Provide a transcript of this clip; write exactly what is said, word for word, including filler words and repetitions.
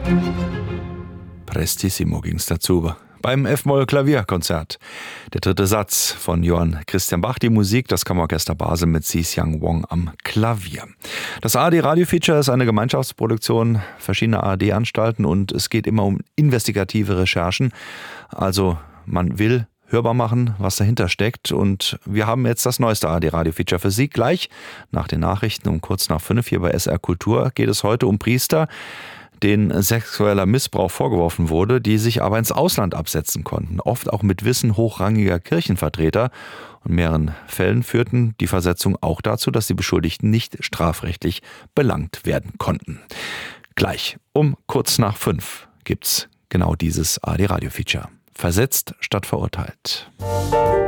Prestissimo ging's dazu. Beim F-Moll-Klavierkonzert. Der dritte Satz von Johann Christian Bach, die Musik, das Kammerorchester Basel mit Si-Xiang Wong am Klavier. Das A R D-Radio-Feature ist eine Gemeinschaftsproduktion verschiedener A R D-Anstalten und es geht immer um investigative Recherchen. Also man will hörbar machen, was dahinter steckt. Und wir haben jetzt das neueste A R D-Radio-Feature für Sie. Gleich nach den Nachrichten um kurz nach fünf hier bei S R Kultur geht es heute um Priester, denen sexueller Missbrauch vorgeworfen wurde, die sich aber ins Ausland absetzen konnten. Oft auch mit Wissen hochrangiger Kirchenvertreter. Und in mehreren Fällen führten die Versetzungen auch dazu, dass die Beschuldigten nicht strafrechtlich belangt werden konnten. Gleich um kurz nach fünf gibt's genau dieses A R D-Radio-Feature. Versetzt statt verurteilt.